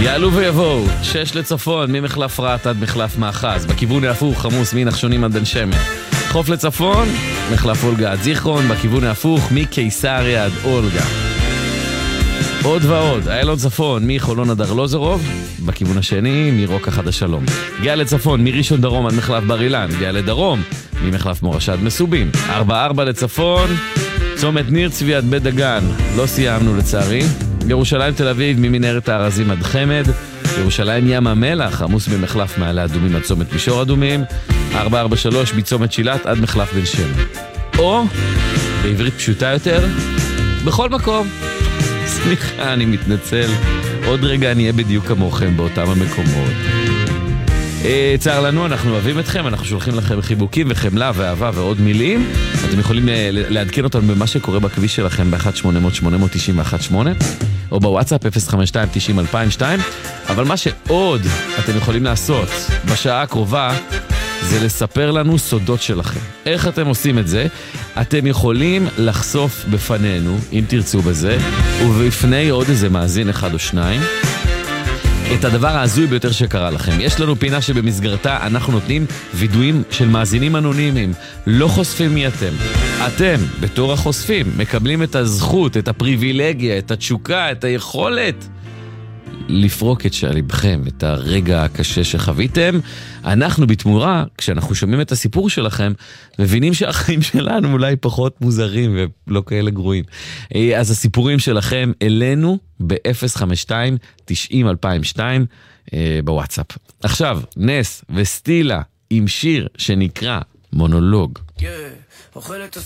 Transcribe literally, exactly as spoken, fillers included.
יעלו ויבואו, שש לצפון, ממחלף רעת עד מחלף מאחז, בכיוון ההפוך חמוס מנחשונים עד בן שמן. חוף לצפון, מחלף אולגה עד זיכרון, בכיוון ההפוך מקיסריה עד אולגה. עוד ועוד, איילון צפון, מחולון עד ארלוזורוב, בכיוון השני, מרוקח עד השלום. גאה לצפון, מראשון דרום עד מחלף בר אילן, גאה לדרום, ממחלף מורשה עד מסובים. ארבע ארבע לצפון, צומת ניר צבי עד בית דגן, לא סיימנו לצערי. ירושלים תל אביב, ממנהרת הארזים עד חמד. ירושלים ים המלח, עמוס במחלף מעלה אדומים עד צומת מישור אדומים. ארבע ארבע שלוש, מצומת שילת עד מחלף בן שמן. או, בעברית פשוטה יותר, בכל מקום. סליחה, אני מתנצל. עוד רגע אני אהיה בדיוק כמוכם באותם המקומות. צער לנו, אנחנו אוהבים אתכם, אנחנו שולחים לכם חיבוקים וחמלה ואהבה ועוד מילים. אתם יכולים לעדכן אותנו במה שקורה בכביש שלכם ב-אחת שמונה אפס אפס שמונה תשע אחת שמונה או בוואטסאפ אפס חמש שתיים תשעים אלפיים ושתיים. אבל מה שעוד אתם יכולים לעשות בשעה הקרובה זה לספר לנו סודות שלכם. איך אתם עושים את זה? אתם יכולים לחשוף בפנינו, אם תרצו בזה, ובפני עוד איזה מאזין אחד או שניים, את הדבר העזוי ביותר שקרה לכם. יש לנו פינה שבמסגרתה אנחנו נותנים וידועים של מאזינים אנונימיים. לא חושפים מי אתם. אתם, בתור החושפים, מקבלים את הזכות, את הפריבילגיה, את התשוקה, את היכולת לפרוק את שעליבכם, את הרגע הקשה שחוויתם. אנחנו בתמורה, כשאנחנו שומעים את הסיפור שלכם, מבינים שהחיים שלנו אולי פחות מוזרים ולא כאלה גרועים. אז הסיפורים שלכם אלינו ב-אפס חמש שתיים תשעים אלפיים ושתיים בוואטסאפ. עכשיו, נס וסטילה עם שיר שנקרא מונולוג. Yeah, אוכלת